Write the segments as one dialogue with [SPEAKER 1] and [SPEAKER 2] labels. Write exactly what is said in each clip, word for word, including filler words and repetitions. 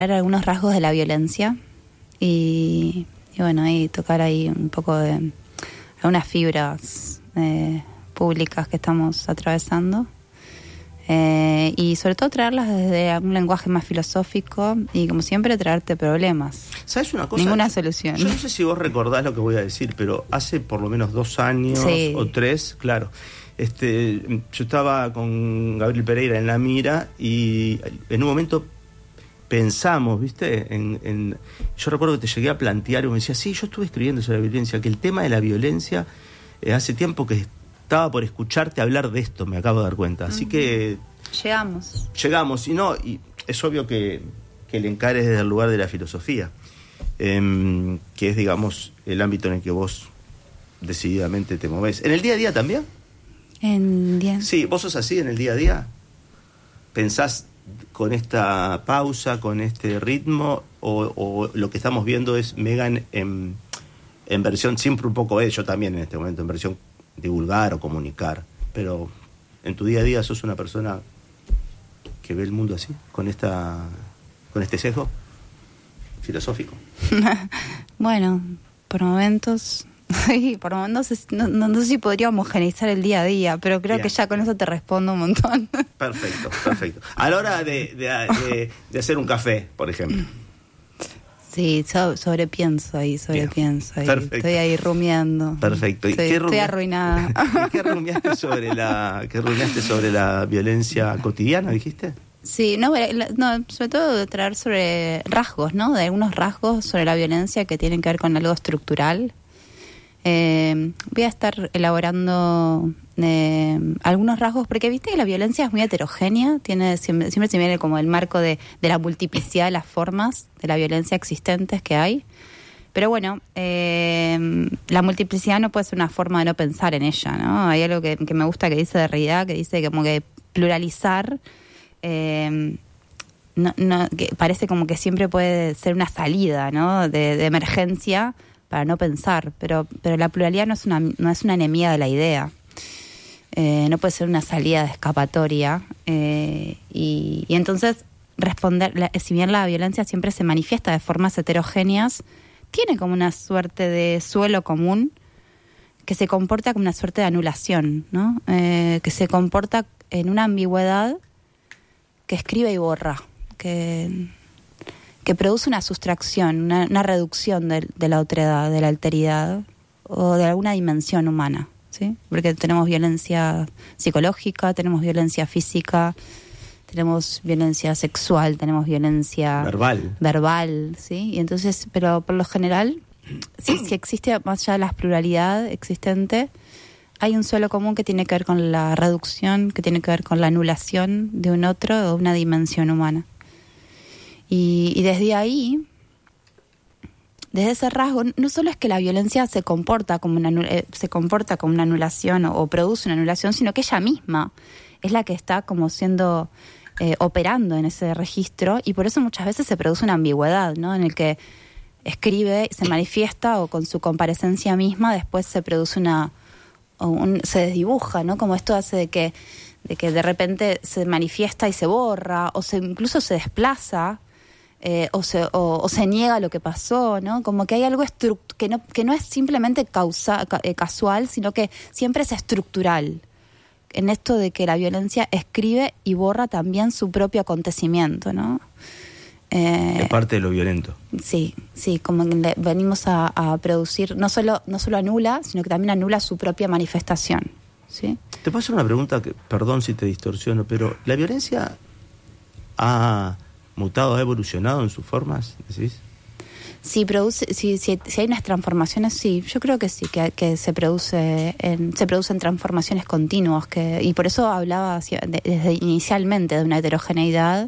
[SPEAKER 1] algunos rasgos de la violencia y, y bueno, y tocar ahí un poco de algunas fibras eh, públicas que estamos atravesando. Eh, y sobre todo traerlas desde un lenguaje más filosófico y como siempre traerte problemas.
[SPEAKER 2] ¿Sabes una cosa?
[SPEAKER 1] Ninguna solución.
[SPEAKER 2] Yo no sé si vos recordás lo que voy a decir, pero hace por lo menos dos años sí. o tres, claro, este, yo estaba con Gabriel Pereira en La Mira y en un momento pensamos, ¿viste? En, en, yo recuerdo que te llegué a plantear y me decía, sí, yo estuve escribiendo sobre la violencia, que el tema de la violencia eh, hace tiempo que estaba por escucharte hablar de esto, me acabo de dar cuenta. Así uh-huh. que...
[SPEAKER 1] Llegamos.
[SPEAKER 2] Llegamos, y no, y es obvio que, que el encares desde el lugar de la filosofía, eh, que es, digamos, el ámbito en el que vos decididamente te movés. ¿En el día a día también?
[SPEAKER 1] En día...
[SPEAKER 2] Sí, ¿vos sos así en el día a día? ¿Pensás con esta pausa, con este ritmo, o, o lo que estamos viendo es Megan en, en versión, siempre un poco es, yo también en este momento, en versión divulgar o comunicar, pero en tu día a día sos una persona que ve el mundo así, con esta con este sesgo filosófico?
[SPEAKER 1] Bueno, por momentos sí, por momentos no, no, no sé si podría homogeneizar el día a día, pero creo Bien. que ya con eso te respondo un montón.
[SPEAKER 2] Perfecto, perfecto. A la hora de, de, de, de hacer un café, por ejemplo.
[SPEAKER 1] Sí, so, sobrepienso ahí, sobrepienso ahí.
[SPEAKER 2] Perfecto.
[SPEAKER 1] Estoy ahí rumiando.
[SPEAKER 2] Perfecto. ¿Y
[SPEAKER 1] estoy,
[SPEAKER 2] qué
[SPEAKER 1] estoy arruinada.
[SPEAKER 2] ¿Y qué rumiaste sobre la, qué rumiaste sobre la violencia cotidiana, dijiste?
[SPEAKER 1] Sí, no, no, sobre todo traer sobre rasgos, ¿no? De algunos rasgos sobre la violencia que tienen que ver con algo estructural. Eh, voy a estar elaborando eh, algunos rasgos, porque viste que la violencia es muy heterogénea, tiene siempre, siempre se viene como el marco de, de la multiplicidad de las formas de la violencia existentes que hay. Pero bueno, eh, la multiplicidad no puede ser una forma de no pensar en ella, ¿no? Hay algo que, que me gusta que dice Derrida, que dice como que pluralizar eh, no, no, que parece como que siempre puede ser una salida, ¿no? de, de emergencia para no pensar, pero pero la pluralidad no es una no es una enemiga de la idea, eh, no puede ser una salida de escapatoria, eh, y, y entonces responder, la, si bien la violencia siempre se manifiesta de formas heterogéneas, tiene como una suerte de suelo común que se comporta como una suerte de anulación, ¿no? Eh, que se comporta en una ambigüedad que escribe y borra, que que produce una sustracción, una, una reducción de, de la otredad, de la alteridad o de alguna dimensión humana, ¿sí? Porque tenemos violencia psicológica, tenemos violencia física, tenemos violencia sexual, tenemos violencia
[SPEAKER 2] verbal,
[SPEAKER 1] verbal, ¿sí? Y entonces, pero por lo general, sí, si existe más allá de la pluralidad existente, hay un suelo común que tiene que ver con la reducción, que tiene que ver con la anulación de un otro o una dimensión humana. Y, y desde ahí, desde ese rasgo, no solo es que la violencia se comporta como una, eh, se comporta como una anulación o, o produce una anulación, sino que ella misma es la que está como siendo, eh, operando en ese registro, y por eso muchas veces se produce una ambigüedad, ¿no? En el que escribe, se manifiesta, o con su comparecencia misma después se produce una, o un, se desdibuja, ¿no? Como esto hace de que, de que de repente se manifiesta y se borra, o se incluso se desplaza. Eh, o, se, o, o se niega lo que pasó, ¿no? Como que hay algo estru- que no que no es simplemente causa, ca- eh, casual, sino que siempre es estructural. En esto de que la violencia escribe y borra también su propio acontecimiento, ¿no?
[SPEAKER 2] Eh, es parte de lo violento.
[SPEAKER 1] Sí, sí, como que le venimos a, a producir, no solo, no solo anula, sino que también anula su propia manifestación, ¿sí?
[SPEAKER 2] Te puedo hacer una pregunta, que, perdón si te distorsiono, pero ¿la violencia ha mutado, ha evolucionado en sus formas, decís?
[SPEAKER 1] Sí, produce, sí, sí, si hay unas transformaciones, sí, yo creo que sí, que, que se produce en, se producen transformaciones continuas, que y por eso hablaba hacia, de, desde inicialmente de una heterogeneidad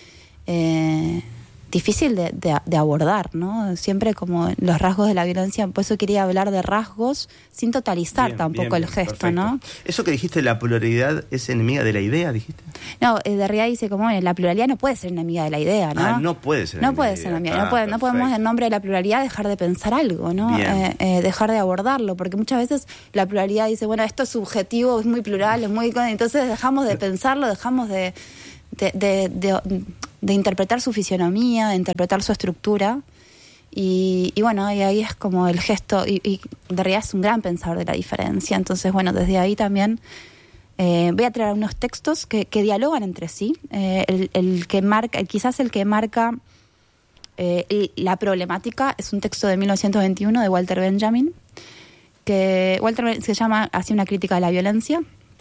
[SPEAKER 1] eh, difícil de, de, de abordar, ¿no? Siempre como los rasgos de la violencia, por eso quería hablar de rasgos sin totalizar bien, tampoco bien, el gesto, perfecto. ¿No?
[SPEAKER 2] Eso que dijiste, la pluralidad es enemiga de la idea, dijiste.
[SPEAKER 1] No, eh, Derrida dice como la pluralidad no puede ser enemiga de la idea, ¿no?
[SPEAKER 2] Ah, no puede ser
[SPEAKER 1] no puede ser enemiga, ah, no, puede, no podemos en nombre de la pluralidad dejar de pensar algo, ¿no? Eh, eh, dejar de abordarlo, porque muchas veces la pluralidad dice, bueno, esto es subjetivo, es muy plural, es muy, entonces dejamos de pensarlo, dejamos de de, de, de de interpretar su fisionomía, de interpretar su estructura. Y, y bueno, y ahí es como el gesto, y, y de realidad es un gran pensador de la diferencia. Entonces, bueno, desde ahí también eh, voy a traer unos textos que, que dialogan entre sí. Eh, el, el que marca, quizás el que marca eh, la problemática es un texto de mil novecientos veintiuno de Walter Benjamin, que Walter se llama Hacia una crítica de la violencia.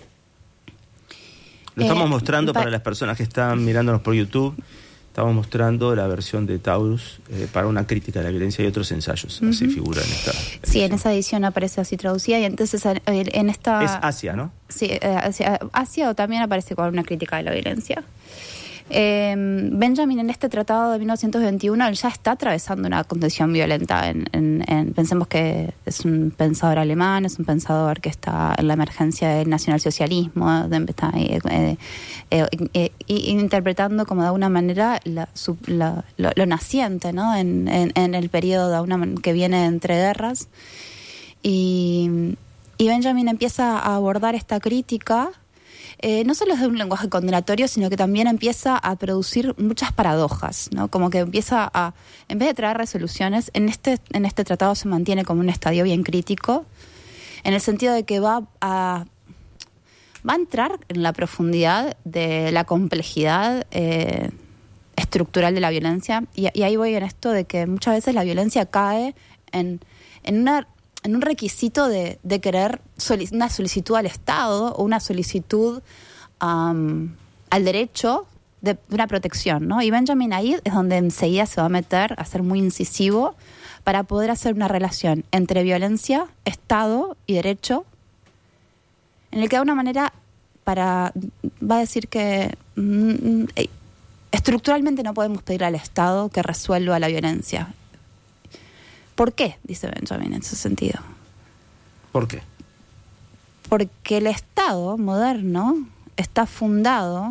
[SPEAKER 2] Lo estamos
[SPEAKER 1] eh,
[SPEAKER 2] mostrando
[SPEAKER 1] pa-
[SPEAKER 2] para las personas que están mirándonos por YouTube. Estamos mostrando la versión de Taurus eh, para una crítica de la violencia y otros ensayos. Uh-huh. Así figura en esta edición.
[SPEAKER 1] Sí, en esa edición aparece así traducida. Y entonces en esta...
[SPEAKER 2] Es Asia, ¿no?
[SPEAKER 1] Sí, Asia, Asia o también aparece con una crítica de la violencia. Eh, Benjamin en este tratado de mil novecientos veintiuno él ya está atravesando una condición violenta. En, en, en, pensemos que es un pensador alemán, es un pensador que está en la emergencia del nacionalsocialismo, de, está eh, eh, eh, eh, interpretando como de alguna manera la, su, la, lo, lo naciente, ¿no? en, en, en el periodo de una, que viene entre guerras. Y, y Benjamin empieza a abordar esta crítica. Eh, no solo es de un lenguaje condenatorio, sino que también empieza a producir muchas paradojas, ¿no? Como que empieza a, en vez de traer resoluciones, en este, en este tratado se mantiene como un estadio bien crítico, en el sentido de que va a, va a entrar en la profundidad de la complejidad eh, estructural de la violencia, y, y ahí voy en esto de que muchas veces la violencia cae en, en una... en un requisito de, de querer solic- una solicitud al Estado o una solicitud um, al derecho de, de una protección, ¿no? Y Benjamin ahí es donde enseguida se va a meter a ser muy incisivo para poder hacer una relación entre violencia, Estado y derecho, en el que de alguna manera para, va a decir que mm, estructuralmente no podemos pedir al Estado que resuelva la violencia. ¿Por qué? Dice Benjamin en ese sentido.
[SPEAKER 2] ¿Por qué?
[SPEAKER 1] Porque el Estado moderno está fundado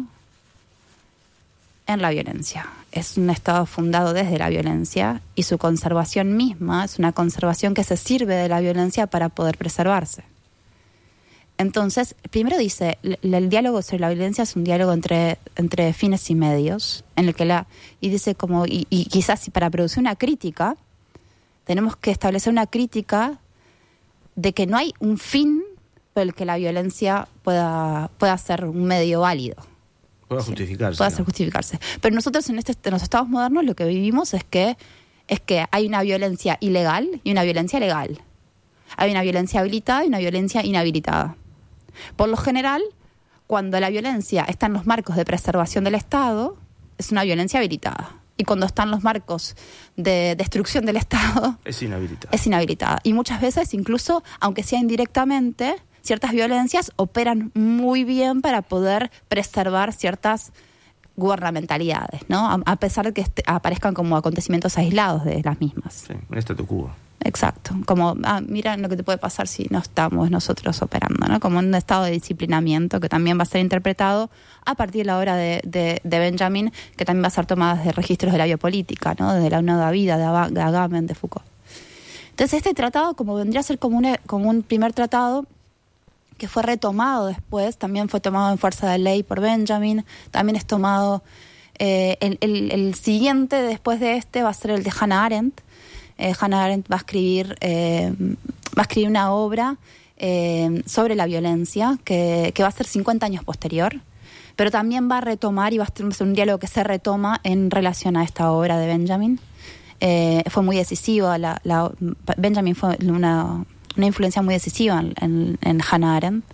[SPEAKER 1] en la violencia. Es un Estado fundado desde la violencia y su conservación misma es una conservación que se sirve de la violencia para poder preservarse. Entonces, primero dice, el, el diálogo sobre la violencia es un diálogo entre, entre fines y medios, en el que la, y dice como, y, y quizás para producir una crítica, tenemos que establecer una crítica de que no hay un fin por el que la violencia pueda, pueda ser un medio válido.
[SPEAKER 2] Pueda justificarse.
[SPEAKER 1] Pueda
[SPEAKER 2] ¿no?
[SPEAKER 1] ser justificarse. Pero nosotros en, este, en los estados modernos lo que vivimos es que, es que hay una violencia ilegal y una violencia legal. Hay una violencia habilitada y una violencia inhabilitada. Por lo general, cuando la violencia está en los marcos de preservación del Estado, es una violencia habilitada. Y cuando están los marcos de destrucción del Estado...
[SPEAKER 2] Es inhabilitada.
[SPEAKER 1] Es inhabilitada. Y muchas veces, incluso, aunque sea indirectamente, ciertas violencias operan muy bien para poder preservar ciertas gubernamentalidades, ¿no? A, a pesar de que este, aparezcan como acontecimientos aislados de las mismas.
[SPEAKER 2] Sí, un statu quo.
[SPEAKER 1] Exacto. Como, ah, mira lo que te puede pasar si no estamos nosotros operando, ¿no? Como un estado de disciplinamiento que también va a ser interpretado a partir de la obra de, de, de Benjamin, que también va a ser tomada desde registros de la biopolítica, ¿no? Desde la nueva vida de, Aba, de Agamben, de Foucault. Entonces este tratado, como vendría a ser como un, como un primer tratado que fue retomado después, también fue tomado en fuerza de ley por Benjamin, también es tomado, eh, el, el, el siguiente después de este va a ser el de Hannah Arendt. Eh, Hannah Arendt va a escribir, eh, va a escribir una obra eh, sobre la violencia que, que va a ser cincuenta años posterior, pero también va a retomar y va a ser un diálogo que se retoma en relación a esta obra de Benjamin. Eh, fue muy decisiva, la, la, Benjamin fue una, una influencia muy decisiva en, en, en Hannah Arendt.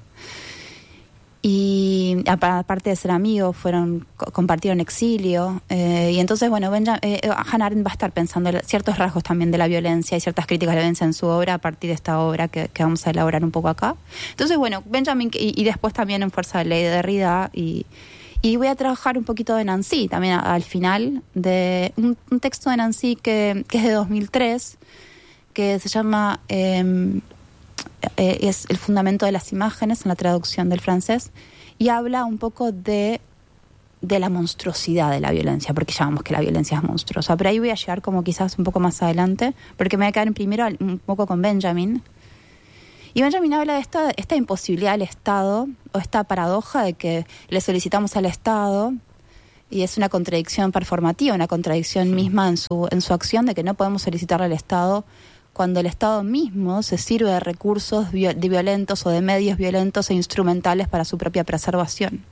[SPEAKER 1] Y aparte de ser amigos, fueron compartieron exilio. Eh, y entonces, bueno, Benja, eh, Hannah Arendt va a estar pensando ciertos rasgos también de la violencia y ciertas críticas de la violencia en su obra a partir de esta obra que, que vamos a elaborar un poco acá. Entonces, bueno, Benjamin y, y después también en Fuerza de Ley de Derrida. Y, y voy a trabajar un poquito de Nancy también a, al final, de un, un texto de Nancy que, que es de dos mil tres, que se llama... Eh, Eh, es el fundamento de las imágenes en la traducción del francés, y habla un poco de, de la monstruosidad de la violencia, porque llamamos que la violencia es monstruosa, pero ahí voy a llegar como quizás un poco más adelante, porque me voy a quedar primero un poco con Benjamin. Y Benjamin habla de esta, esta imposibilidad del Estado, o esta paradoja de que le solicitamos al Estado y es una contradicción performativa, una contradicción sí. misma en su, en su acción, de que no podemos solicitarle al Estado cuando el Estado mismo se sirve de recursos vi- de violentos o de medios violentos e instrumentales para su propia preservación.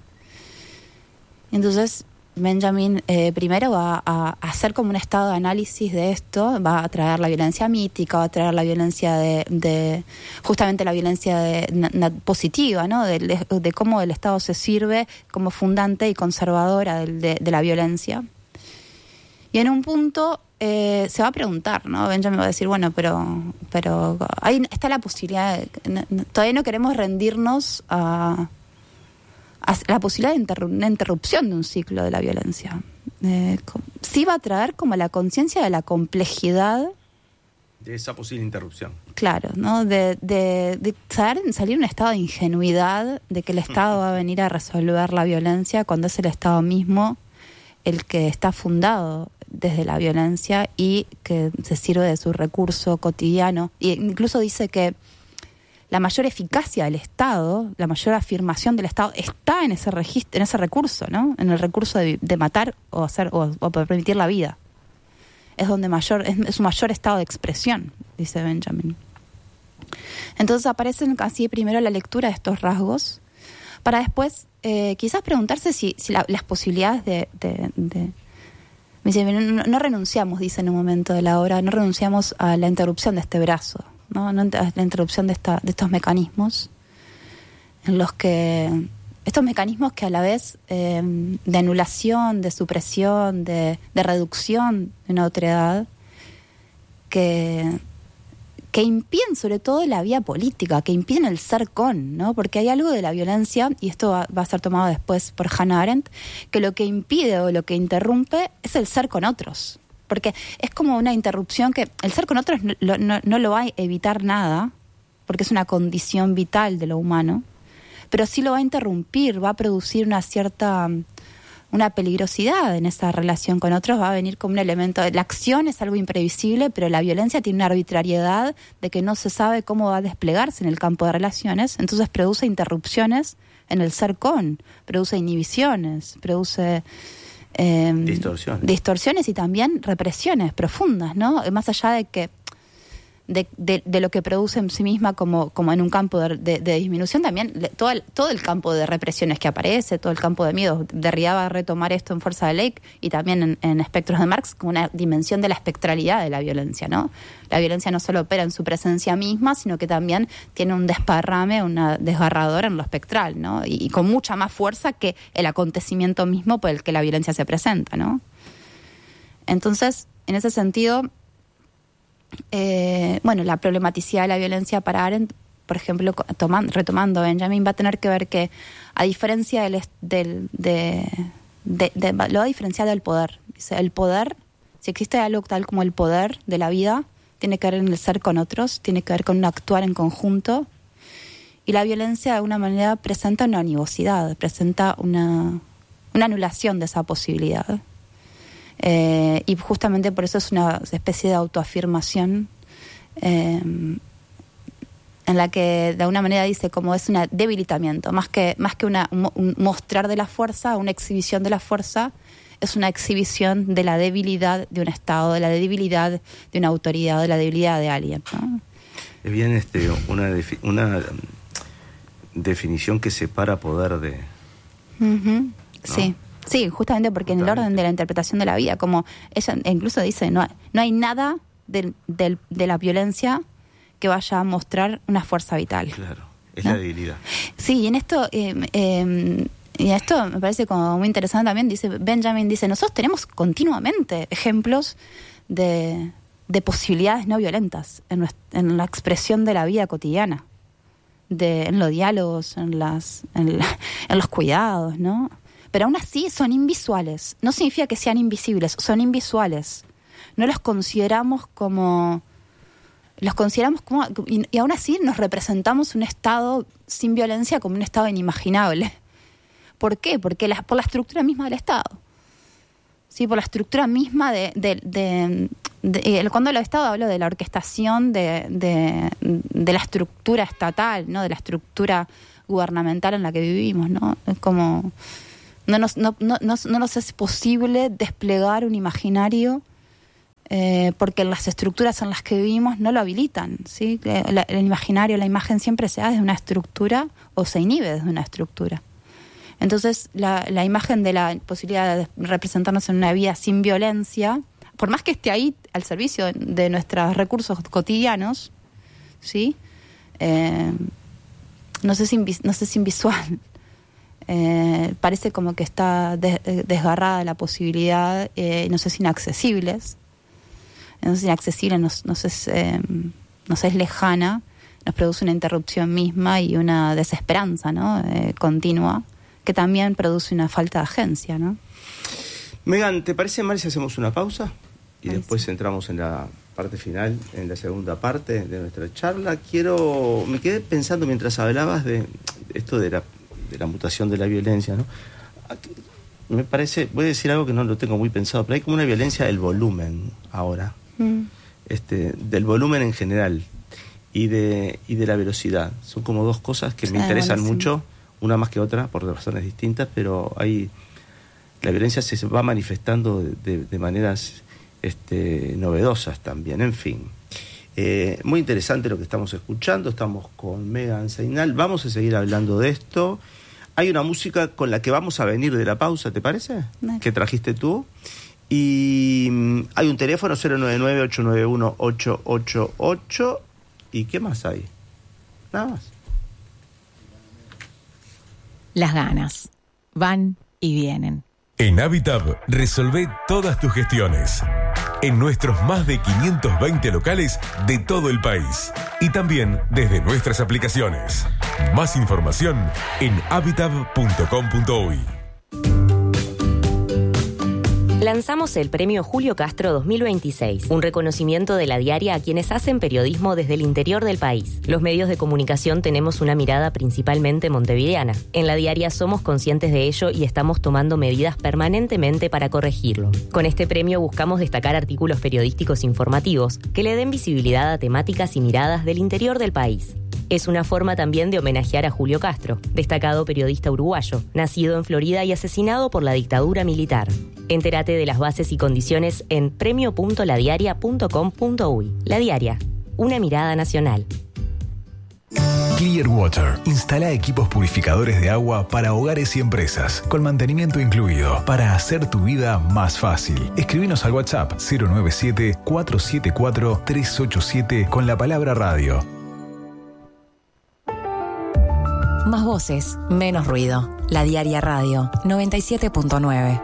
[SPEAKER 1] Entonces, Benjamin eh, primero va a, a hacer como un estado de análisis de esto, va a traer la violencia mítica, va a traer la violencia de, de justamente la violencia de, na, na, positiva, ¿no? De, de, de cómo el Estado se sirve como fundante y conservadora de, de, de la violencia. Y en un punto eh, se va a preguntar, ¿no? Benjamin va a decir, bueno, pero, pero ahí está la posibilidad, de, no, no, todavía no queremos rendirnos a... la posibilidad de interru- una interrupción de un ciclo de la violencia. Eh, sí va a traer como la conciencia de la complejidad
[SPEAKER 2] de esa posible interrupción.
[SPEAKER 1] Claro, ¿no? De, de, de saber, salir de un estado de ingenuidad, de que el Estado va a venir a resolver la violencia cuando es el Estado mismo el que está fundado desde la violencia y que se sirve de su recurso cotidiano. E incluso dice que la mayor eficacia del Estado, la mayor afirmación del Estado está en ese registro, en ese recurso, ¿no? En el recurso de, de matar o hacer o, o permitir la vida. Es donde mayor es, es su mayor estado de expresión, dice Benjamin. Entonces aparecen así primero la lectura de estos rasgos, para después eh, quizás preguntarse si, si la, las posibilidades de, de, de dice, no, no renunciamos, dice en un momento de la obra, no renunciamos a la interrupción de este brazo. ¿no? No, la introducción de, esta, de estos mecanismos en los que estos mecanismos que a la vez eh, de anulación, de supresión, de, de reducción de una otredad que, que impiden sobre todo la vía política, que impiden el ser con, ¿no? Porque hay algo de la violencia, y esto va, va a ser tomado después por Hannah Arendt, que lo que impide o lo que interrumpe es el ser con otros. Porque es como una interrupción que el ser con otros no, no, no lo va a evitar nada, porque es una condición vital de lo humano, pero sí lo va a interrumpir, va a producir una cierta, una peligrosidad en esa relación con otros, va a venir como un elemento, la acción es algo imprevisible, pero la violencia tiene una arbitrariedad de que no se sabe cómo va a desplegarse en el campo de relaciones, entonces produce interrupciones en el ser con, produce inhibiciones, produce... Eh, distorsiones. distorsiones y también represiones profundas, ¿no? Más allá de que de, de, de lo que produce en sí misma como, como en un campo de, de, de disminución, también le, todo, el, todo el campo de represiones que aparece, todo el campo de miedos. Derrida va a retomar esto en Fuerza de Lake y también en, en Espectros de Marx como una dimensión de la espectralidad de la violencia, ¿no? La violencia no solo opera en su presencia misma, sino que también tiene un desparrame, una desgarradora en lo espectral, ¿no? Y, y con mucha más fuerza que el acontecimiento mismo por el que la violencia se presenta, ¿no? Entonces, en ese sentido... Eh, bueno, la problematicidad de la violencia para Arendt, por ejemplo, tomando, retomando Benjamin, va a tener que ver que, a diferencia del, del de, de, de, de, lo va a diferenciar del poder. Dice, el poder, si existe algo tal como el poder de la vida, tiene que ver en el ser con otros, tiene que ver con un actuar en conjunto, y la violencia de alguna manera presenta una anivosidad, presenta una, una anulación de esa posibilidad. Eh, y justamente por eso es una especie de autoafirmación eh, en la que de alguna manera dice como es un debilitamiento, más que, más que una, un mostrar de la fuerza, una exhibición de la fuerza, es una exhibición de la debilidad de un Estado, de la debilidad de una autoridad, de la debilidad de alguien, ¿no?
[SPEAKER 2] Es bien este, una, defi- una definición que separa poder de...
[SPEAKER 1] Uh-huh.
[SPEAKER 2] ¿no?
[SPEAKER 1] Sí. Sí, justamente porque justamente. En el orden de la interpretación de la vida, como ella incluso dice, no, no hay nada del, del, de la violencia que vaya a mostrar una fuerza vital.
[SPEAKER 2] Claro, es
[SPEAKER 1] ¿no?
[SPEAKER 2] La debilidad.
[SPEAKER 1] Sí, y en esto, eh, eh, y esto me parece como muy interesante también, dice Benjamin, dice, nosotros tenemos continuamente ejemplos de, de posibilidades no violentas en, nuestra, en la expresión de la vida cotidiana, de, en los diálogos, en, las, en, la, en los cuidados, ¿no? Pero aún así son invisuales. No significa que sean invisibles, son invisuales. No los consideramos como... Los consideramos como... Y, y aún así nos representamos un estado sin violencia como un estado inimaginable. ¿Por qué? Porque la, por la estructura misma del Estado. Sí, por la estructura misma de... de, de, de, de cuando hablo de Estado hablo de la orquestación de, de, de la estructura estatal, ¿no? De la estructura gubernamental en la que vivimos, ¿no? Es como... no nos, no, no, no, no nos es posible desplegar un imaginario eh, porque las estructuras en las que vivimos no lo habilitan, ¿sí? La, el imaginario, la imagen siempre se da desde una estructura o se inhibe desde una estructura. Entonces, la, la imagen de la posibilidad de representarnos en una vida sin violencia, por más que esté ahí al servicio de nuestros recursos cotidianos, ¿sí? Eh, no sé si, no sé si invisual. Eh, parece como que está des, desgarrada la posibilidad, eh, no sé si inaccesibles. No sé si inaccesible, nos, nos, es, eh, nos es lejana, nos produce una interrupción misma y una desesperanza, ¿no? Eh, continua, que también produce una falta de agencia, ¿no?
[SPEAKER 2] Megan, ¿te parece mal si hacemos una pausa? Y
[SPEAKER 1] Ay,
[SPEAKER 2] después
[SPEAKER 1] sí.
[SPEAKER 2] entramos en la parte final, en la segunda parte de nuestra charla. Quiero, me quedé pensando mientras hablabas de esto de la, de la mutación de la violencia, ¿no? Me parece, voy a decir algo que no lo tengo muy pensado, pero hay como una violencia del volumen ahora, mm. este, del volumen en general y de, y de la velocidad. Son como dos cosas que me ah, interesan bueno, mucho, sí. Una más que otra, por razones distintas, pero hay, la violencia se va manifestando de, de, de maneras este, novedosas también, en fin. Eh, muy interesante lo que estamos escuchando, estamos con Megan Seinal, vamos a seguir hablando de esto. Hay una música con la que vamos a venir de la pausa, ¿te parece? No. Que trajiste tú. Y hay un teléfono cero nueve nueve, ocho nueve uno, ocho ocho ocho. ¿Y qué más hay? Nada más.
[SPEAKER 3] Las ganas van y vienen.
[SPEAKER 4] En Habitab resolvé todas tus gestiones. En nuestros más de quinientos veinte locales de todo el país. Y también desde nuestras aplicaciones. Más información en habitab punto com punto uy.
[SPEAKER 5] Lanzamos el Premio Julio Castro dos mil veintiséis, un reconocimiento de la diaria a quienes hacen periodismo desde el interior del país. Los medios de comunicación tenemos una mirada principalmente montevideana. En la diaria somos conscientes de ello y estamos tomando medidas permanentemente para corregirlo. Con este premio buscamos destacar artículos periodísticos informativos que le den visibilidad a temáticas y miradas del interior del país. Es una forma también de homenajear a Julio Castro, destacado periodista uruguayo, nacido en Florida y asesinado por la dictadura militar. Entérate de las bases y condiciones en premio punto la diaria punto com punto uy. La Diaria, una mirada nacional.
[SPEAKER 6] Clearwater instala equipos purificadores de agua para hogares y empresas, con mantenimiento incluido, para hacer tu vida más fácil. Escribinos al WhatsApp cero nueve siete, cuatro siete cuatro, tres ocho siete con la palabra radio.
[SPEAKER 3] Más voces, menos ruido. La Diaria Radio, noventa y siete punto nueve.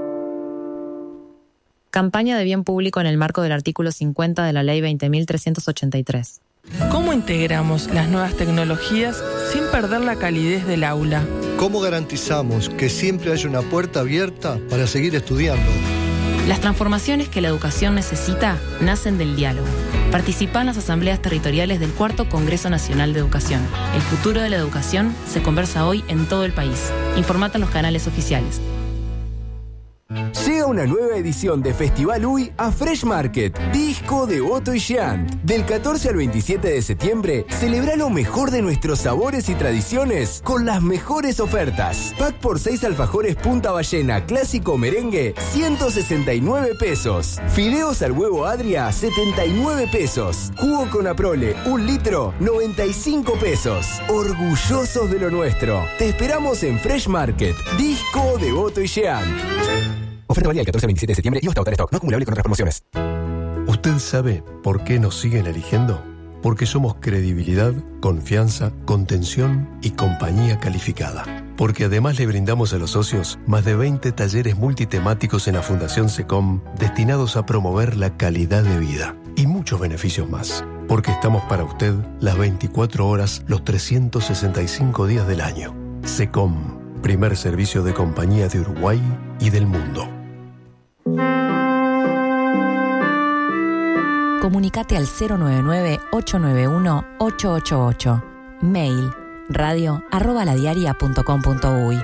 [SPEAKER 7] Campaña de bien público en el marco del artículo cincuenta de la Ley veinte mil trescientos ochenta y tres.
[SPEAKER 8] ¿Cómo integramos las nuevas tecnologías sin perder la calidez del aula?
[SPEAKER 9] ¿Cómo garantizamos que siempre haya una puerta abierta para seguir estudiando?
[SPEAKER 7] Las transformaciones que la educación necesita nacen del diálogo. Participa en las asambleas territoriales del Cuarto Congreso Nacional de Educación. El futuro de la educación se conversa hoy en todo el país. Informate en los canales oficiales.
[SPEAKER 10] Llega una nueva edición de Festival Uy a Fresh Market, disco de Otto y Jean. Del catorce al veintisiete de septiembre, celebra lo mejor de nuestros sabores y tradiciones con las mejores ofertas. Pack por seis alfajores Punta Ballena, clásico merengue, ciento sesenta y nueve pesos. Fideos al huevo Adria, setenta y nueve pesos. Jugo con Aprole, un litro, noventa y cinco pesos. Orgullosos de lo nuestro. Te esperamos en Fresh Market, disco de Otto y Jean. Oferta válida del catorce al veintisiete de septiembre y hasta agotar stock. No acumulable con otras promociones.
[SPEAKER 11] ¿Usted sabe por qué nos siguen eligiendo? Porque somos credibilidad, confianza, contención y compañía calificada. Porque además le brindamos a los socios más de veinte talleres multitemáticos en la Fundación SECOM destinados a promover la calidad de vida. Y muchos beneficios más. Porque estamos para usted las veinticuatro horas, los trescientos sesenta y cinco días del año. SECOM, primer servicio de compañía de Uruguay y del mundo.
[SPEAKER 3] Comunicate al cero nueve nueve, ocho nueve uno, ocho ocho ocho. Mail radio arroba ladiaria punto com punto uy.